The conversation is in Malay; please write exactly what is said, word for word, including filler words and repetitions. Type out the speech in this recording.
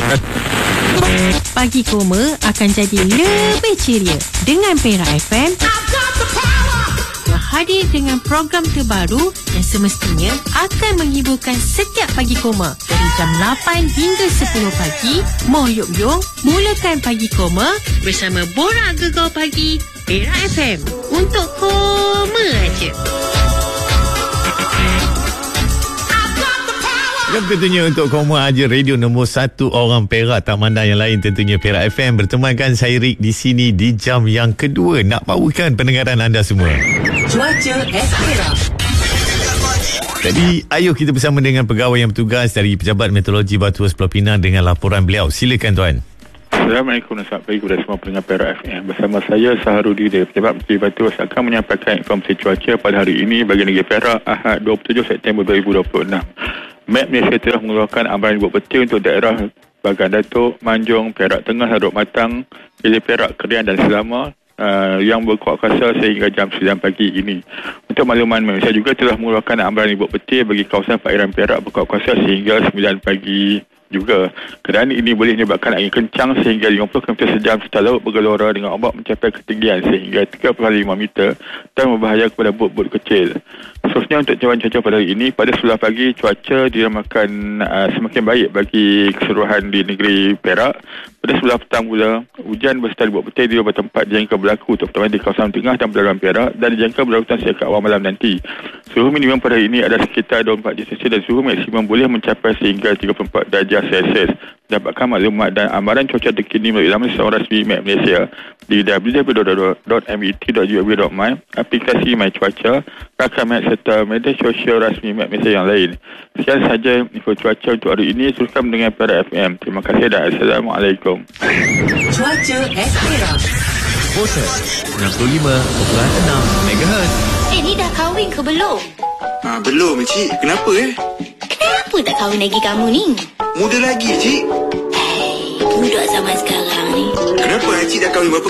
Pagi Koma akan jadi lebih ceria dengan Perak F M hadir dengan program terbaru yang semestinya akan menghiburkan setiap Pagi Koma dari jam lapan hingga sepuluh pagi. Moh Yuk Yung mulakan Pagi Koma bersama Borak Gegar Pagi Perak F M untuk Koma aja. Yang tentunya untuk Koma aja, radio nombor satu orang Perak, tak mandang yang lain tentunya Perak F M. Bertemankan saya Rik di sini di jam yang kedua, nak powerkan pendengaran anda semua. Cuaca es Perak. Jadi, ayo kita bersama dengan pegawai yang bertugas dari Pejabat Meteorologi Batu Pulau Pinang dengan laporan beliau. Silakan tuan. Assalamualaikum dan selamat pagi kepada semua pendengar Perak F M. Bersama saya Saharudi dari Pejabat Meteorologi Batu akan menyampaikan informasi cuaca pada hari ini bagi negeri Perak, Ahad dua puluh tujuh September dua ribu dua puluh enam. Met Malaysia telah mengeluarkan amaran ribut petir untuk daerah Bagan Datuk, Manjung, Perak Tengah, Hadrut Matang, Hilir Perak, Kerian dan Selama uh, yang berkuat kuasa sehingga jam sembilan pagi ini. Untuk makluman, Malaysia juga telah mengeluarkan amaran ribut petir bagi kawasan perairan Perak berkuat kuasa sehingga sembilan pagi juga. Keadaan ini boleh menyebabkan angin kencang sehingga lima puluh kilometer sejam serta laut bergelora dengan ombak mencapai ketinggian sehingga tiga puluh lima meter dan berbahaya kepada bot-bot kecil. Khususnya untuk cawan cuaca pada hari ini, pada sebelah pagi cuaca diramakan uh, semakin baik bagi keseluruhan di negeri Perak. Pada sebelah petang pula, hujan berserta ribut petir di beberapa tempat dijangka berlaku terutama di kawasan tengah dan pedalaman Perak dan dijangka berlaku sejak awal malam nanti. Suhu minimum pada hari ini ada sekitar dua puluh empat darjah Celsius dan suhu maksimum boleh mencapai sehingga tiga puluh empat darjah Celsius. Dapatkan maklumat dan amaran cuaca terkini melalui laman seorang rasmi M E T Malaysia di w w w dot m e t dot g o v dot my, aplikasi My Cuaca, rakam M E T serta media sosial rasmi M E T Malaysia yang lain. Sekian sahaja info cuaca untuk hari ini. Teruskan dengan Perak F M. Terima kasih dan Assalamualaikum. Cuaca es Perak. Bosan enam puluh lima perpuluhan enam megahertz. Eh, ni dah kahwin ke belum? Ha, belum, Cik. Kenapa eh? Kenapa tak kahwin lagi kamu ni? Muda lagi, Cik. Hei, budak zaman sekarang ni. Kenapa Cik dah kahwin berapa